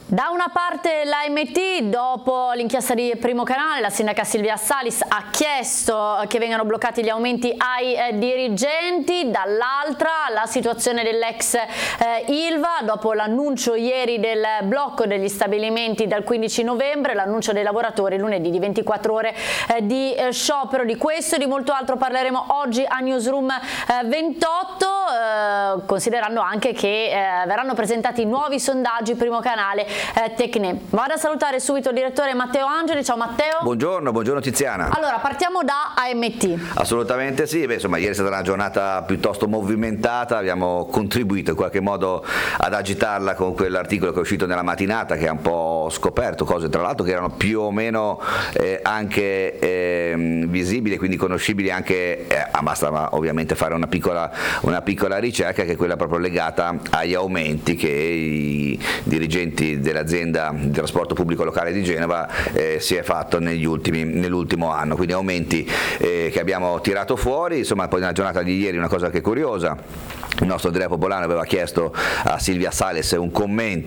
Da una parte l'AMT, dopo l'inchiesta di Primo Canale, la sindaca Silvia Salis ha chiesto che vengano bloccati gli aumenti ai dirigenti, dall'altra la situazione dell'ex Ilva, dopo l'annuncio ieri del blocco degli stabilimenti dal 15 novembre, l'annuncio dei lavoratori lunedì di 24 ore di sciopero. Di questo e di molto altro parleremo oggi a Newsroom 28, considerando anche che verranno presentati nuovi sondaggi Primo Canale Tecne. Vado a salutare subito il direttore Matteo Angeli. Ciao Matteo. Buongiorno Tiziana. Allora, partiamo da AMT. Assolutamente sì. Insomma, ieri è stata una giornata piuttosto movimentata, abbiamo contribuito in qualche modo ad agitarla con quell'articolo che è uscito nella mattinata, che ha un po' scoperto cose tra l'altro che erano più o meno anche visibili, quindi conoscibili anche, basta ovviamente fare una piccola ricerca, che è quella proprio legata agli aumenti che i dirigenti dell'azienda di trasporto pubblico locale di Genova si è fatto nell'ultimo anno, quindi aumenti che abbiamo tirato fuori. Insomma, poi nella giornata di ieri una cosa che è curiosa: il nostro Andrea Popolano aveva chiesto a Silvia Salis un commento